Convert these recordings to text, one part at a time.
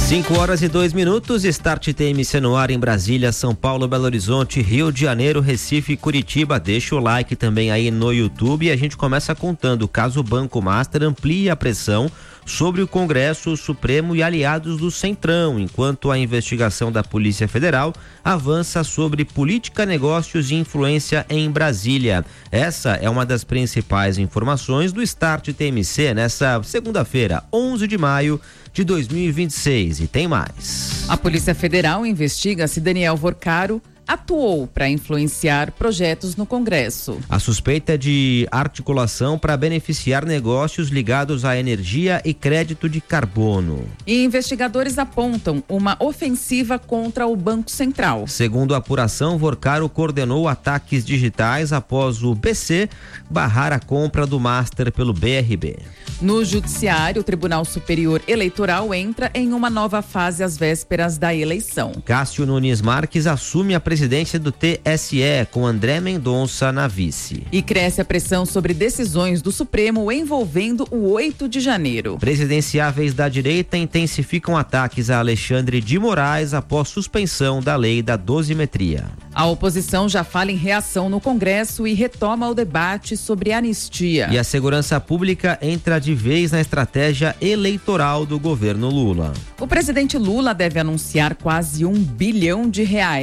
5h02, Start TMC no ar em Brasília, São Paulo, Belo Horizonte, Rio de Janeiro, Recife e Curitiba. Deixa o like também aí no YouTube e a gente começa contando o caso Banco Master amplia a pressão sobre o Congresso, o Supremo e aliados do Centrão, enquanto a investigação da Polícia Federal avança sobre política, negócios e influência em Brasília. Essa é uma das principais informações do Start TMC nessa segunda-feira, 11 de maio de 2026. E tem mais. A Polícia Federal investiga se Daniel Vorcaro atuou para influenciar projetos no Congresso. A suspeita é de articulação para beneficiar negócios ligados à energia e crédito de carbono. E investigadores apontam uma ofensiva contra o Banco Central. Segundo a apuração, Vorcaro coordenou ataques digitais após o BC barrar a compra do Master pelo BRB. No Judiciário, o Tribunal Superior Eleitoral entra em uma nova fase às vésperas da eleição. Cássio Nunes Marques assume a presidência do TSE, com André Mendonça na vice. E cresce a pressão sobre decisões do Supremo envolvendo o 8 de janeiro. Presidenciáveis da direita intensificam ataques a Alexandre de Moraes após suspensão da lei da dosimetria. A oposição já fala em reação no Congresso e retoma o debate sobre anistia. E a segurança pública entra de vez na estratégia eleitoral do governo Lula. O presidente Lula deve anunciar quase R$1 bilhão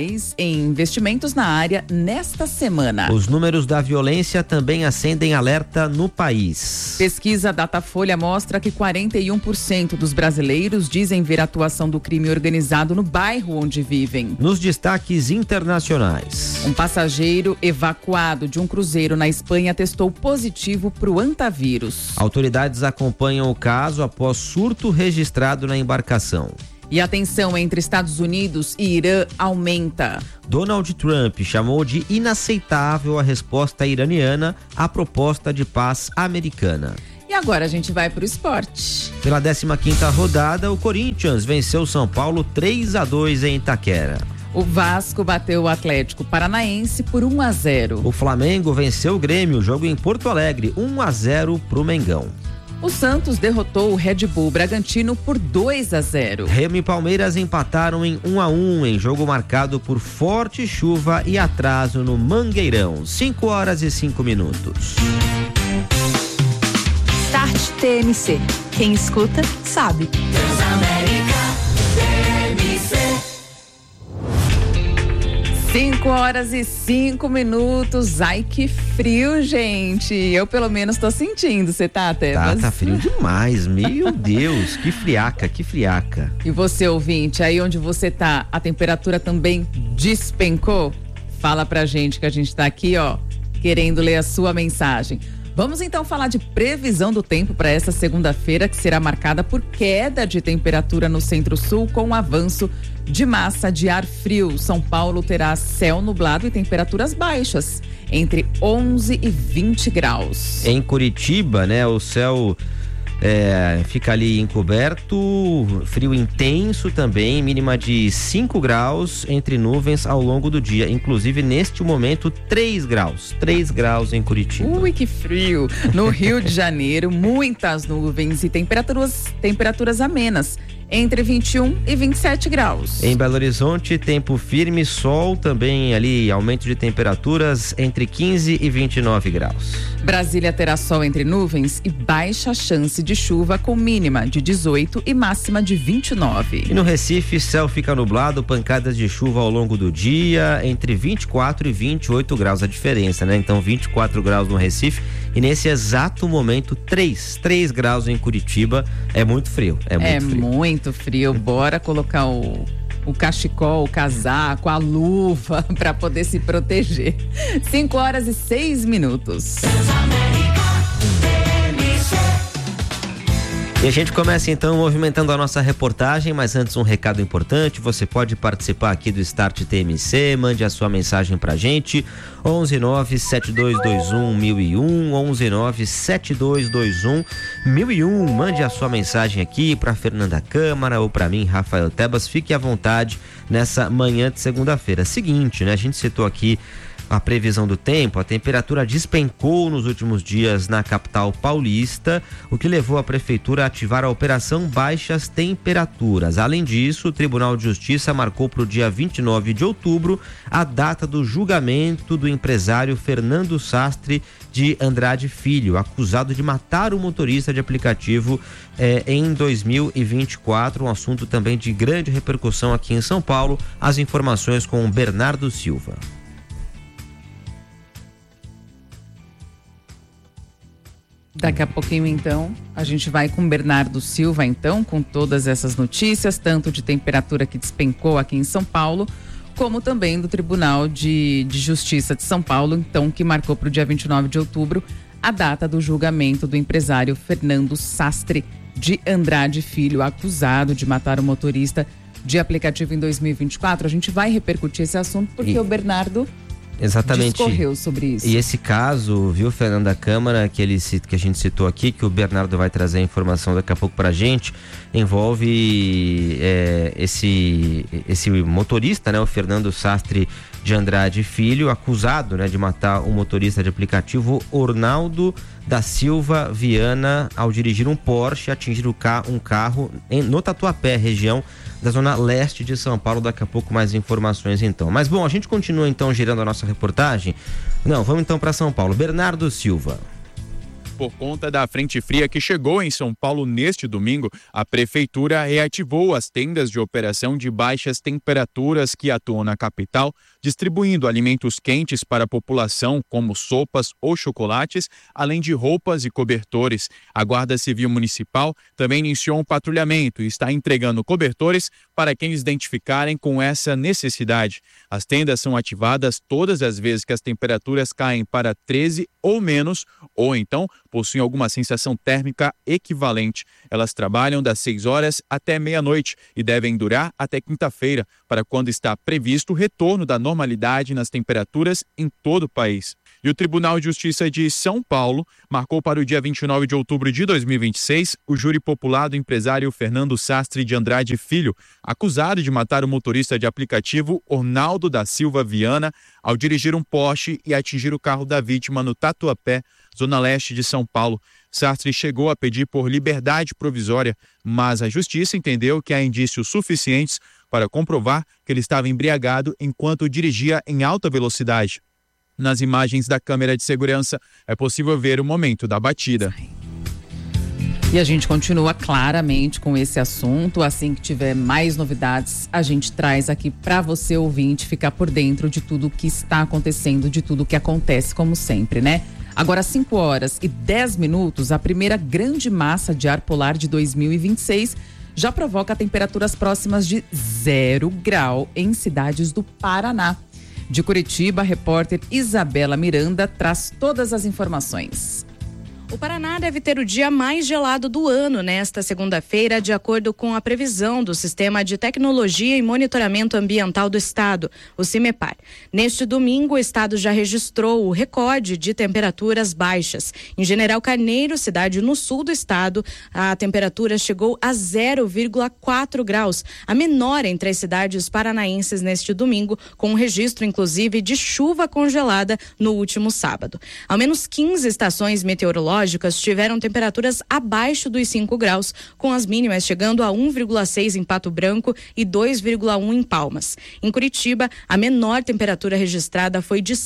em investimentos na área nesta semana. Os números da violência também acendem alerta no país. Pesquisa Datafolha mostra que 41% dos brasileiros dizem ver a atuação do crime organizado no bairro onde vivem. Nos destaques internacionais. Um passageiro evacuado de um cruzeiro na Espanha testou positivo para o antavírus. Autoridades acompanham o caso após surto registrado na embarcação. E a tensão entre Estados Unidos e Irã aumenta. Donald Trump chamou de inaceitável a resposta iraniana à proposta de paz americana. E agora a gente vai para o esporte. Pela 15ª rodada, o Corinthians venceu o São Paulo 3-2 em Itaquera. O Vasco bateu o Atlético Paranaense por 1-0. O Flamengo venceu o Grêmio, jogo em Porto Alegre, 1-0 pro Mengão. O Santos derrotou o Red Bull Bragantino por 2-0. Remo e Palmeiras empataram em 1-1 em jogo marcado por forte chuva e atraso no Mangueirão. 5h05. Start TMC. Quem escuta, sabe. Transamérica TMC. 5h05. Ai, que frio, gente. Eu pelo menos tô sentindo. Você tá, Tebas? Tá frio demais. Meu Deus, que friaca, que friaca. E você, ouvinte, aí onde você tá, a temperatura também despencou? Fala pra gente que a gente tá aqui, ó, querendo ler a sua mensagem. Vamos então falar de previsão do tempo para essa segunda-feira, que será marcada por queda de temperatura no centro-sul com o avanço de massa de ar frio. São Paulo terá céu nublado e temperaturas baixas, entre 11 e 20 graus. Em Curitiba, né, o céu fica ali encoberto, frio intenso também, mínima de 5 graus entre nuvens ao longo do dia, inclusive neste momento 3 graus em Curitiba. Ui, que frio! No Rio de Janeiro, muitas nuvens e temperaturas amenas, entre 21 e 27 graus. Em Belo Horizonte, tempo firme, sol também ali, aumento de temperaturas entre 15 e 29 graus. Brasília terá sol entre nuvens e baixa chance de chuva, com mínima de 18 e máxima de 29. E no Recife, céu fica nublado, pancadas de chuva ao longo do dia, entre 24 e 28 graus a diferença, né? Então 24 graus no Recife e nesse exato momento 3 graus em Curitiba. É muito frio, muito frio. Bora colocar o cachecol, o casaco, a luva para poder se proteger. 5h06. E a gente começa então movimentando a nossa reportagem, mas antes um recado importante: você pode participar aqui do Start TMC, mande a sua mensagem pra gente, 11972211001, 11972211001, mande a sua mensagem aqui pra Fernanda Câmara ou pra mim, Rafael Tebas, fique à vontade nessa manhã de segunda-feira. Seguinte, né, a gente citou aqui a previsão do tempo, a temperatura despencou nos últimos dias na capital paulista, o que levou a prefeitura a ativar a operação Baixas Temperaturas. Além disso, o Tribunal de Justiça marcou para o dia 29 de outubro a data do julgamento do empresário Fernando Sastre de Andrade Filho, acusado de matar o motorista de aplicativo em 2024, um assunto também de grande repercussão aqui em São Paulo. As informações com o Bernardo Silva. Daqui a pouquinho, então, a gente vai com o Bernardo Silva, então, com todas essas notícias, tanto de temperatura que despencou aqui em São Paulo, como também do Tribunal de Justiça de São Paulo, então, que marcou para o dia 29 de outubro a data do julgamento do empresário Fernando Sastre de Andrade Filho, acusado de matar o motorista de aplicativo em 2024. A gente vai repercutir esse assunto porque o Bernardo discorreu sobre isso. E esse caso, viu, Fernando, da Câmara, que a gente citou aqui, que o Bernardo vai trazer a informação daqui a pouco pra gente, envolve esse motorista, né, o Fernando Sastre de Andrade Filho, acusado, né, de matar um motorista de aplicativo, Ornaldo da Silva Viana, ao dirigir um Porsche e atingir um carro no Tatuapé, região da zona leste de São Paulo. Daqui a pouco mais informações então. Mas bom, a gente continua então girando a nossa reportagem. Vamos então para São Paulo. Bernardo Silva. Por conta da frente fria que chegou em São Paulo neste domingo, a prefeitura reativou as tendas de operação de baixas temperaturas que atuam na capital, distribuindo alimentos quentes para a população, como sopas ou chocolates, além de roupas e cobertores. A Guarda Civil Municipal também iniciou um patrulhamento e está entregando cobertores para quem identificarem com essa necessidade. As tendas são ativadas todas as vezes que as temperaturas caem para 13 ou menos, ou então possuem alguma sensação térmica equivalente. Elas trabalham das 6 horas até meia-noite e devem durar até quinta-feira, para quando está previsto o retorno da normalidade nas temperaturas em todo o país. E o Tribunal de Justiça de São Paulo marcou para o dia 29 de outubro de 2026 o júri popular do empresário Fernando Sastre de Andrade Filho, acusado de matar o motorista de aplicativo Ornaldo da Silva Viana ao dirigir um Porsche e atingir o carro da vítima no Tatuapé, zona leste de São Paulo. Sastre chegou a pedir por liberdade provisória, mas a justiça entendeu que há indícios suficientes para comprovar que ele estava embriagado enquanto dirigia em alta velocidade. Nas imagens da câmera de segurança é possível ver o momento da batida. E a gente continua claramente com esse assunto. Assim que tiver mais novidades, a gente traz aqui para você, ouvinte, ficar por dentro de tudo que está acontecendo, de tudo que acontece, como sempre, né? Agora, 5 horas e 10 minutos, a primeira grande massa de ar polar de 2026 já provoca temperaturas próximas de 0 grau em cidades do Paraná. De Curitiba, a repórter Isabela Miranda traz todas as informações. O Paraná deve ter o dia mais gelado do ano nesta segunda-feira, de acordo com a previsão do Sistema de Tecnologia e Monitoramento Ambiental do Estado, o CIMEPAR. Neste domingo, o Estado já registrou o recorde de temperaturas baixas. Em General Carneiro, cidade no sul do estado, a temperatura chegou a 0,4 graus, a menor entre as cidades paranaenses neste domingo, com um registro, inclusive, de chuva congelada no último sábado. Ao menos 15 estações meteorológicas tiveram temperaturas abaixo dos 5 graus, com as mínimas chegando a 1,6 em Pato Branco e 2,1 em Palmas. Em Curitiba, a menor temperatura registrada foi de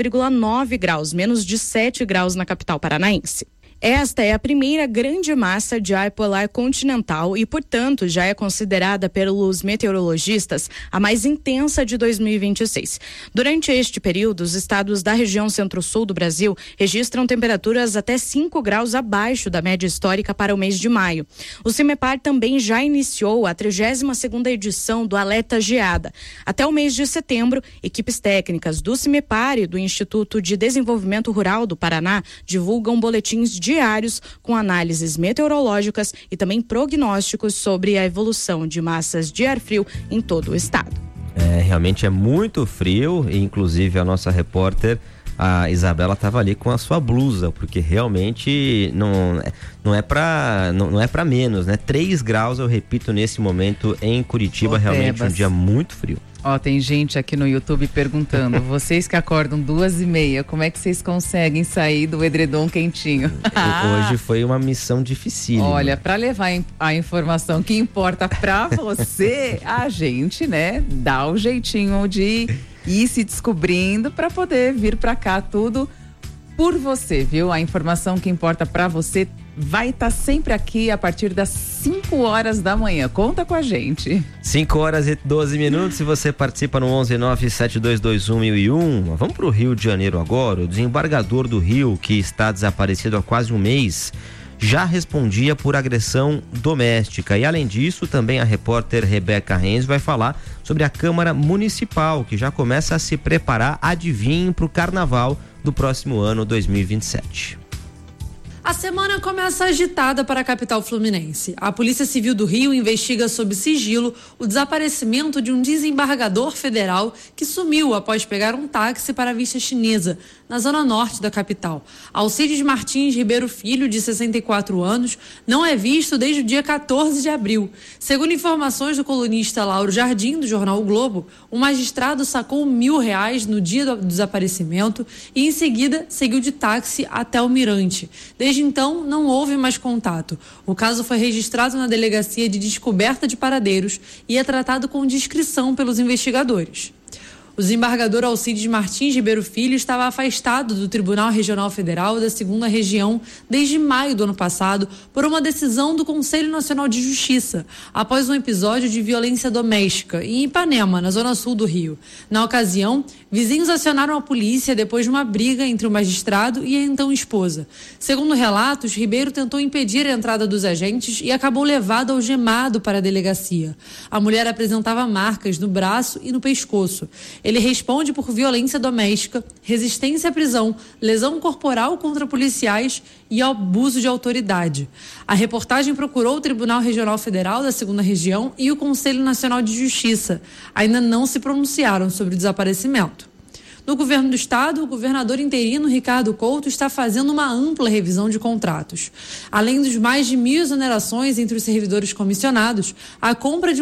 6,9 graus, menos de 7 graus na capital paranaense. Esta é a primeira grande massa de ar polar continental e, portanto, já é considerada pelos meteorologistas a mais intensa de 2026. Durante este período, os estados da região centro-sul do Brasil registram temperaturas até 5 graus abaixo da média histórica para o mês de maio. O CIMEPAR também já iniciou a 32ª edição do Alerta Geada. Até o mês de setembro, equipes técnicas do CIMEPAR e do Instituto de Desenvolvimento Rural do Paraná divulgam boletins diários com análises meteorológicas e também prognósticos sobre a evolução de massas de ar frio em todo o estado. Realmente é muito frio, e inclusive a nossa repórter, a Isabela, estava ali com a sua blusa, porque realmente não é para menos, né? 3 graus, eu repito, nesse momento em Curitiba, realmente um dia muito frio. Ó, tem gente aqui no YouTube perguntando, vocês que acordam 2h30, como é que vocês conseguem sair do edredom quentinho? Hoje foi uma missão difícil. Olha, para levar a informação que importa pra você, a gente, né, dá o jeitinho de ir se descobrindo para poder vir pra cá tudo por você, viu? A informação que importa pra você vai estar sempre aqui a partir das 5 horas da manhã. Conta com a gente. 5h12. Se você participa no 11972211001. Vamos pro Rio de Janeiro agora. O desembargador do Rio, que está desaparecido há quase um mês, já respondia por agressão doméstica. E além disso, também a repórter Rebeca Renz vai falar sobre a Câmara Municipal, que já começa a se preparar, adivinhem, para o Carnaval do próximo ano, 2027. A semana começa agitada para a capital fluminense. A Polícia Civil do Rio investiga sob sigilo o desaparecimento de um desembargador federal que sumiu após pegar um táxi para a Vista Chinesa, na zona norte da capital. Alcides Martins Ribeiro Filho, de 64 anos, não é visto desde o dia 14 de abril. Segundo informações do colunista Lauro Jardim, do jornal O Globo, o magistrado sacou R$1.000 no dia do desaparecimento e, em seguida, seguiu de táxi até o Mirante. Desde então, não houve mais contato. O caso foi registrado na Delegacia de Descoberta de Paradeiros e é tratado com discrição pelos investigadores. O desembargador Alcides Martins Ribeiro Filho estava afastado do Tribunal Regional Federal da 2ª Região desde maio do ano passado por uma decisão do Conselho Nacional de Justiça, após um episódio de violência doméstica em Ipanema, na zona sul do Rio. Na ocasião, vizinhos acionaram a polícia depois de uma briga entre o magistrado e a então esposa. Segundo relatos, Ribeiro tentou impedir a entrada dos agentes e acabou levado algemado para a delegacia. A mulher apresentava marcas no braço e no pescoço. Ele responde por violência doméstica, resistência à prisão, lesão corporal contra policiais e abuso de autoridade. A reportagem procurou o Tribunal Regional Federal da 2ª Região e o Conselho Nacional de Justiça. Ainda não se pronunciaram sobre o desaparecimento. No governo do estado, o governador interino Ricardo Couto está fazendo uma ampla revisão de contratos. Além dos mais de 1.000 exonerações entre os servidores comissionados, a compra de